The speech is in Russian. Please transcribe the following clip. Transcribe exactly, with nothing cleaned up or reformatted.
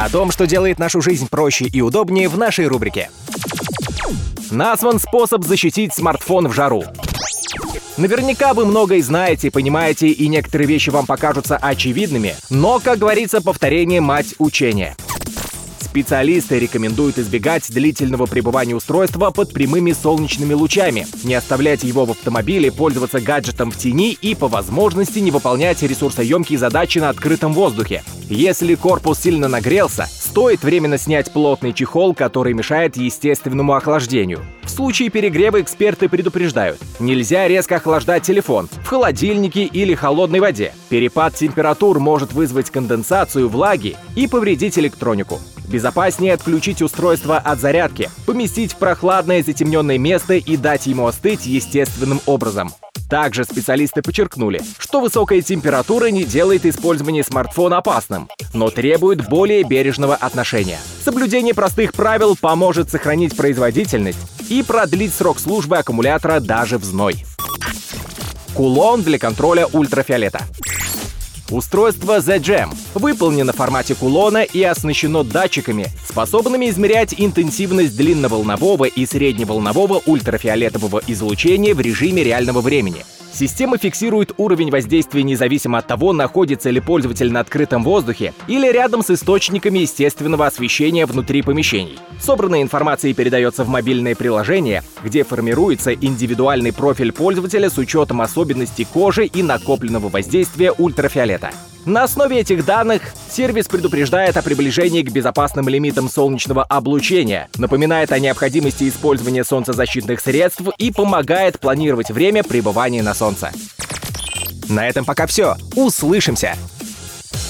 О том, что делает нашу жизнь проще и удобнее, в нашей рубрике. Назван способ защитить смартфон в жару. Наверняка вы многое знаете, понимаете, и некоторые вещи вам покажутся очевидными, но, как говорится, повторение — мать учения. Специалисты рекомендуют избегать длительного пребывания устройства под прямыми солнечными лучами, не оставлять его в автомобиле, пользоваться гаджетом в тени и, по возможности, не выполнять ресурсоемкие задачи на открытом воздухе. Если корпус сильно нагрелся, стоит временно снять плотный чехол, который мешает естественному охлаждению. В случае перегрева эксперты предупреждают: нельзя резко охлаждать телефон в холодильнике или холодной воде. Перепад температур может вызвать конденсацию влаги и повредить электронику. Безопаснее отключить устройство от зарядки, поместить в прохладное затемненное место и дать ему остыть естественным образом. Также специалисты подчеркнули, что высокая температура не делает использование смартфона опасным, но требует более бережного отношения. Соблюдение простых правил поможет сохранить производительность и продлить срок службы аккумулятора даже в зной. Кулон для контроля ультрафиолета. Устройство The Jam выполнено в формате кулона и оснащено датчиками, способными измерять интенсивность длинноволнового и средневолнового ультрафиолетового излучения в режиме реального времени. Система фиксирует уровень воздействия независимо от того, находится ли пользователь на открытом воздухе или рядом с источниками естественного освещения внутри помещений. Собранная информация передается в мобильное приложение, где формируется индивидуальный профиль пользователя с учетом особенностей кожи и накопленного воздействия ультрафиолета. На основе этих данных сервис предупреждает о приближении к безопасным лимитам солнечного облучения, напоминает о необходимости использования солнцезащитных средств и помогает планировать время пребывания на солнце. На этом пока все. Услышимся!